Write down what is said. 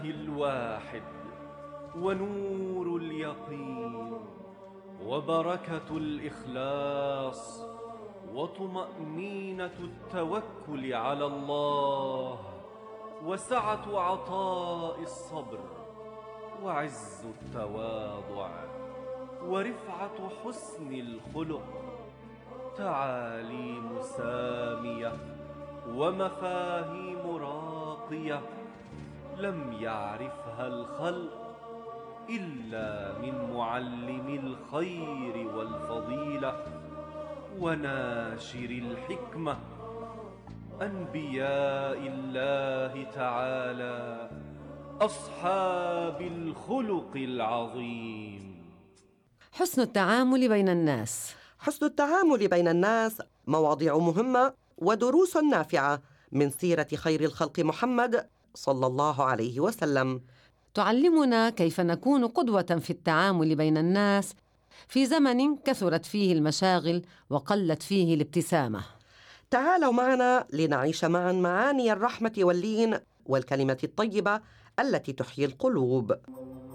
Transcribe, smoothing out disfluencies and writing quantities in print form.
الواحد ونور اليقين وبركة الإخلاص وطمأنينة التوكل على الله وسعة عطاء الصبر وعز التواضع ورفعة حسن الخلق، تعاليم سامية ومفاهيم راقية لم يعرفها الخلق إلا من معلم الخير والفضيلة وناشر الحكمة، أنبياء الله تعالى أصحاب الخلق العظيم. حسن التعامل بين الناس. حسن التعامل بين الناس مواضيع مهمة ودروس نافعة من سيرة خير الخلق محمد صلى الله عليه وسلم، تعلمنا كيف نكون قدوة في التعامل بين الناس في زمن كثرت فيه المشاغل وقلت فيه الابتسامة. تعالوا معنا لنعيش معا معاني الرحمة واللين والكلمة الطيبة التي تحيي القلوب.